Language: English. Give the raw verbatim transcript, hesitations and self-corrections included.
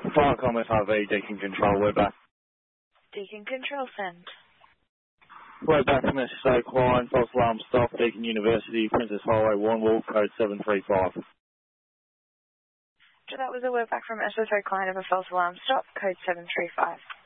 Firecom F R V, Deacon Control, we're back. Deacon Control, send. We're back from S S A Klein, false alarm stop, Deacon University, Princess Highway, Warnwall, code seven three five. So that was a word back from S S A Klein of a false alarm stop, code seven three five.